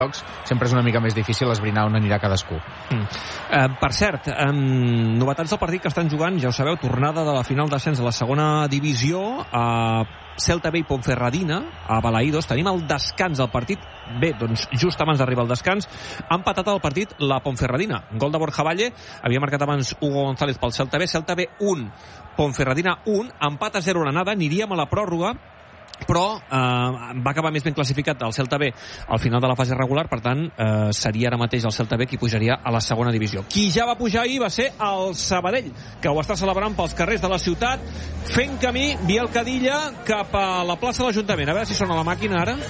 sempre és una mica més difícil esbrinar on anirà cadascú. Per cert, novetats del partit que estan jugant, ja ho sabeu, tornada de la final d'ascens a la segona divisió, a Celta B i Ponferradina, a Balaïdos. Tenim el descans del partit. Bé, doncs just abans d'arribar al descans ha empatat el partit la Ponferradina. Gol de Borja Valle, havia marcat abans Hugo González pel Celta B. Celta B 1, Ponferradina 1, empat a 0 l'anada, aniríem a la pròrroga, però va acabar més ben classificat el Celta B al final de la fase regular, per tant seria ara mateix el Celta B qui pujaria a la segona divisió. Qui ja va pujar ahir va ser el Sabadell, que ho està celebrant pels carrers de la ciutat, fent camí via el Cadilla cap a la plaça de l'Ajuntament. A veure si sona la màquina ara.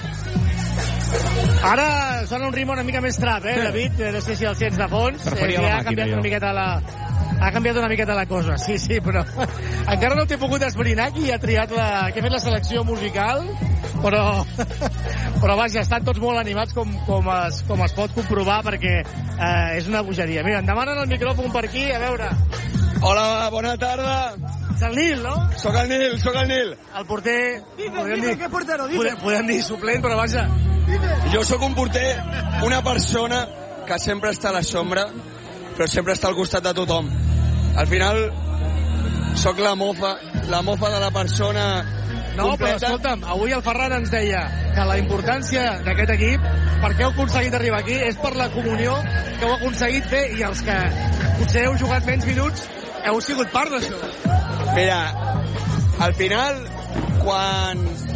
Ara sona un ritme una mica més trap, David? No sé si el sents de fons. Ha canviat una miqueta la cosa, sí, però encara no t'he pogut esbrinar qui ha triat qui ha fet la selecció musical, però vaja, estan tots molt animats com es pot comprovar, perquè és una bogeria. Mira, em demanen el micròfon per aquí, a veure. Hola, bona tarda. És el Nil, no? Soc el Nil. El porter... Podem dir suplent, però vaja. Jo sóc un porter, una persona que sempre està a la sombra, però sempre està al costat de tothom. Al final, sóc la mofa de la persona no, completa. Però escolta'm, avui el Ferran ens deia que la importància d'aquest equip, per què heu aconseguit arribar aquí, és per la comunió que heu aconseguit fer, i els que potser heu jugat menys minuts heu sigut part d'això. Mira, al final, quan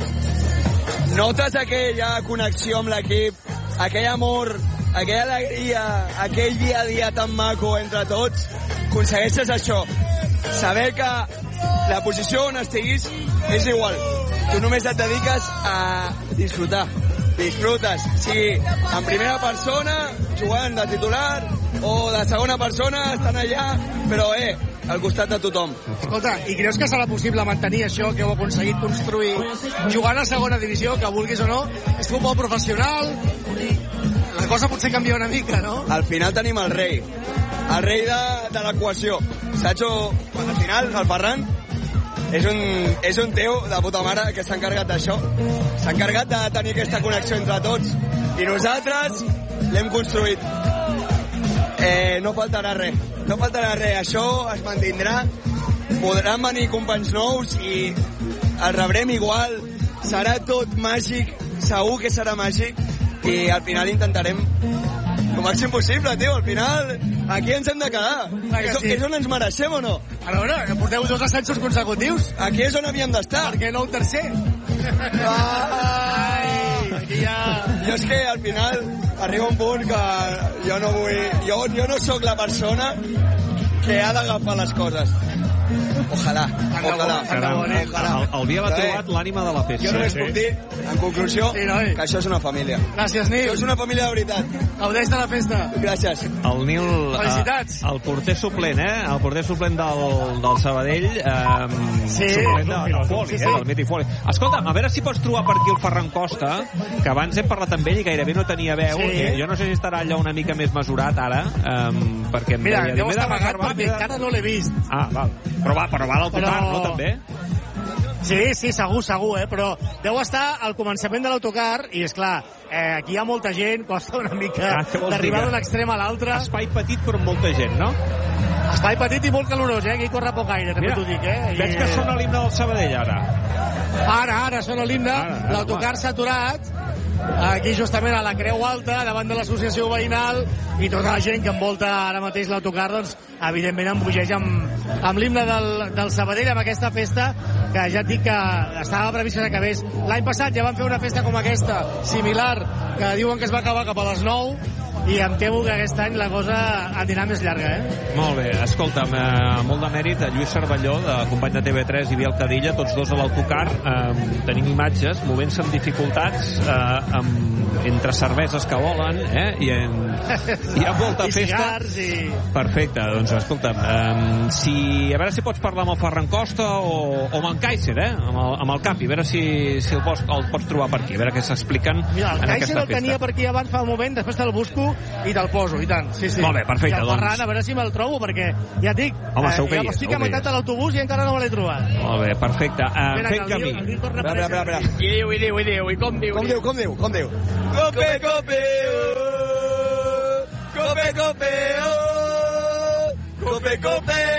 notes aquella connexió amb l'equip, aquell amor, aquella alegria, aquell dia a dia tan maco entre tots, aconsegueixes això. Saber que la posició on estiguis és igual. Tu només et dediques a disfrutar. Disfrutes, sigui en primera persona, jugant de titular, o de segona persona, estan allà, però al costat de tothom. Escolta, i creus que serà possible mantenir això que heu aconseguit construir jugant a segona divisió, que vulguis o no? És futbol professional, la cosa potser canvia una mica, no? Al final tenim el rei de l'equació. Saps? Al final, el Ferran és un tio de puta mare que s'ha encarregat d'això. S'ha encarregat de tenir aquesta connexió entre tots. I nosaltres l'hem construït. No faltarà res. Això es mantindrà. Podran venir companys nous i el rebrem igual. Serà tot màgic. Segur que serà màgic. I al final intentarem el màxim possible, tio. Al final, aquí ens hem de quedar. És on ens mereixem o no? A veure, porteu 2 ascensos consecutius. Aquí és on havíem d'estar. Per què no un tercer? Aquí ja... Jo és que al final arriba un punt que jo no vull... Jo no sóc la persona que ha d'agafar les coses. Ojalà. El dia l'ha trobat l'ànima de la festa. Jo només puc dir, en conclusió, que això és una família. Gràcies, Nil. Això és una família de veritat. Gaudeix de la festa. Gràcies. El Nil... Felicitats. El porter suplent, El porter suplent del Sabadell. Suplent del Foli, del Miti Foli. Escolta'm, a veure si pots trobar per aquí el Ferran Costa, que abans hem parlat amb ell i gairebé no tenia veu. Jo no sé si estarà allò una mica més mesurat ara, perquè... Mira, deu estar amagat perquè encara no l'he vist. Ah, val. Però va a l'autocar, no, també? Sí, segur, però deu estar al començament de l'autocar i, esclar, aquí hi ha molta gent, costa una mica d'arribar d'un extrem a l'altre. Espai petit però amb molta gent, no? Espai petit i molt calorós, Aquí corre poc aire, també t'ho dic, Veig que sona l'himne del Sabadell, ara. Ara sona l'himne, l'autocar s'ha aturat, aquí justament a la Creu Alta, davant de l'associació veïnal, i tota la gent que envolta ara mateix l'autocar, doncs, evidentment embogeix amb l'himne del Sabadell, amb aquesta festa, que ja et dic que estava previst que s'acabés. L'any passat ja van fer una festa com aquesta, similar, que diuen que es va acabar cap a les 9, i em temo que aquest any la cosa anirà més llarga, Molt bé, escolta'm, molt de mèrit a Lluís Cervelló, company de TV3, i Biel Cadilla, tots dos a l'autocar. Tenim imatges movent-se amb dificultats, entre cerveses que volen, i hi ha molta festa. Perfecte, doncs escolta'm, a veure si pots parlar amb el Ferran Costa o amb en Kaiser, amb el Capi, a veure si el pots trobar per aquí, a veure què s'expliquen en aquesta festa. Mira, el Kaiser el tenia per aquí abans fa un moment, després te'l busco, truco i te'l poso, i tant. Sí, sí. Molt bé, perfecte. I el Ferran, a veure si me'l trobo, perquè ja et dic, home, segur que hi és, estic a meitat de l'autobús i encara no me l'he trobat. Molt bé, perfecte. Fent camí. Espera. I diu, i com diu? Com diu? Cope, cope, cope, cope, cope, cope,